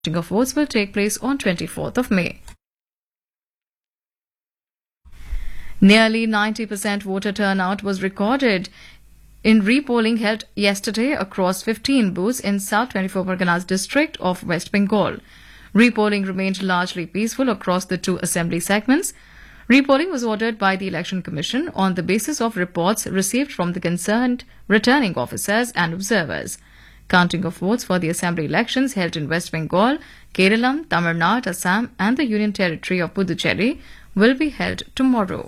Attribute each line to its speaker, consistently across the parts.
Speaker 1: Counting of votes will take place on 24th of May. Nearly 90% voter turnout was recorded in repolling held yesterday across 15 booths in South 24 Parganas district of West Bengal. Repolling remained largely peaceful across the two assembly segments. Repolling was ordered by the Election Commission on the basis of reports received from the concerned returning officers and observers. Counting of votes for the assembly elections held in West Bengal, Kerala, Tamil Nadu, Assam and the Union Territory of Puducherry will be held tomorrow.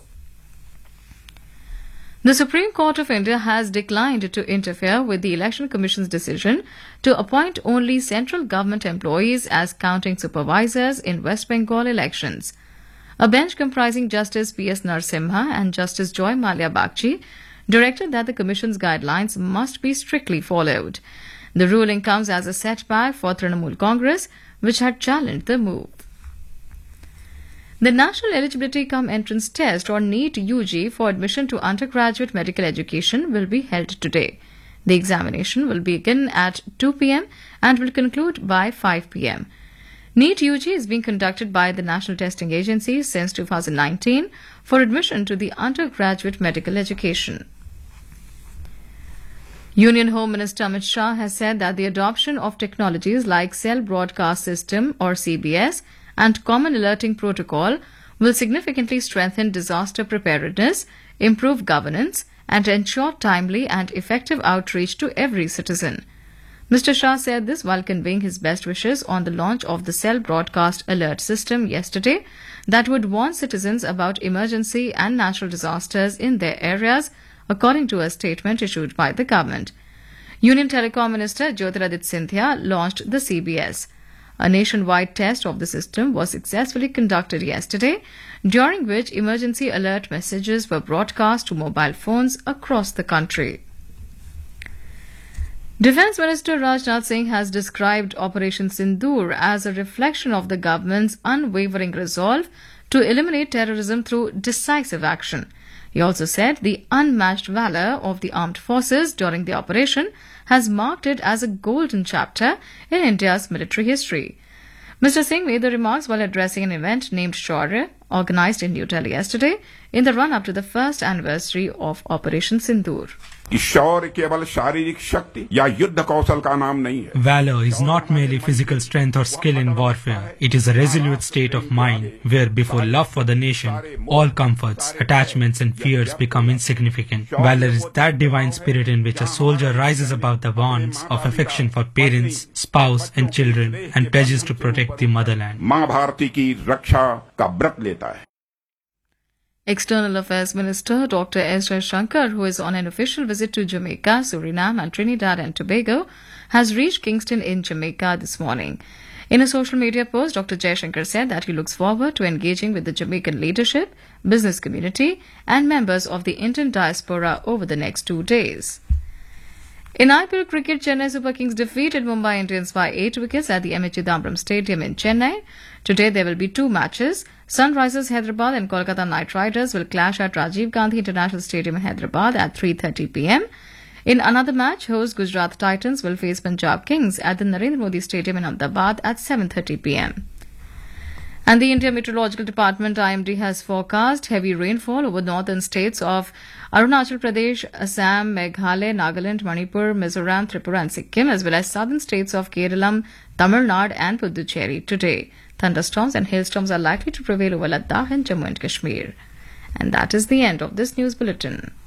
Speaker 1: The Supreme Court of India has declined to interfere with the Election Commission's decision to appoint only central government employees as counting supervisors in West Bengal elections. A bench comprising Justice P.S. Narasimha and Justice Joy Malia Bagchi directed that the Commission's guidelines must be strictly followed. The ruling comes as a setback for Trinamool Congress, which had challenged the move. The National Eligibility Cum Entrance Test or NEET UG for admission to undergraduate medical education will be held today. The examination will begin at 2 p.m. and will conclude by 5 p.m. NEET UG is being conducted by the National Testing Agency since 2019 for admission to the undergraduate medical education. Union Home Minister Amit Shah has said that the adoption of technologies like Cell Broadcast System or CBS and Common Alerting Protocol will significantly strengthen disaster preparedness, improve governance, and ensure timely and effective outreach to every citizen. Mr. Shah said this while conveying his best wishes on the launch of the Cell Broadcast Alert System yesterday that would warn citizens about emergency and natural disasters in their areas, according to a statement issued by the government. Union Telecom Minister Jyotiraditya Scindia launched the CBS. A nationwide test of the system was successfully conducted yesterday, during which emergency alert messages were broadcast to mobile phones across the country. Defence Minister Rajnath Singh has described Operation Sindoor as a reflection of the government's unwavering resolve to eliminate terrorism through decisive action. He also said the unmatched valour of the armed forces during the operation has marked it as a golden chapter in India's military history. Mr. Singh made the remarks while addressing an event named Shaurya, organised in New Delhi yesterday in the run-up to the first anniversary of Operation Sindoor.
Speaker 2: शौर्य केवल शारीरिक शक्ति या युद्ध कौशल का नाम नहीं है.
Speaker 3: Valor is not merely physical strength or skill in warfare. It is a resolute state of mind where before love for the nation, all comforts, attachments and fears become insignificant. Valor is that divine spirit in which a soldier rises above the bonds of affection for parents, spouse and children and pledges to protect the motherland.
Speaker 2: माँ भारती की रक्षा का व्रत लेता है.
Speaker 1: External Affairs Minister Dr. S. Jaishankar, who is on an official visit to Jamaica, Suriname and Trinidad and Tobago, has reached Kingston in Jamaica this morning. In a social media post, Dr. Jaishankar said that he looks forward to engaging with the Jamaican leadership, business community and members of the Indian diaspora over the next 2 days. In IPL cricket, Chennai Super Kings defeated Mumbai Indians by 8 wickets at the M.A. Chidambaram Stadium in Chennai. Today there will be 2 matches. Sunrisers Hyderabad and Kolkata Knight Riders will clash at Rajiv Gandhi International Stadium in Hyderabad at 3:30 p.m. In another match, host Gujarat Titans will face Punjab Kings at the Narendra Modi Stadium in Ahmedabad at 7:30 p.m. And the India Meteorological Department IMD has forecast heavy rainfall over northern states of Arunachal Pradesh, Assam, Meghalaya, Nagaland, Manipur, Mizoram, Tripura and Sikkim, as well as southern states of Kerala, Tamil Nadu and Puducherry today. Thunderstorms and hailstorms are likely to prevail over Ladakh and Jammu and Kashmir. And that is the end of this news bulletin.